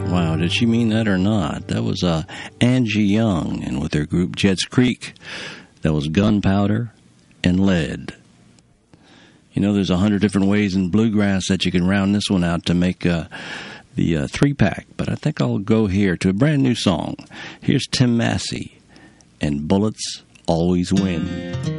Wow, did she mean that or not? That was Angie Young, and with her group Jets Creek, that was Gunpowder and Lead. You know, there's 100 different ways in bluegrass that you can round this one out to make the three-pack, but I think I'll go here to a brand new song. Here's Tim Massey and Bullets Always Win.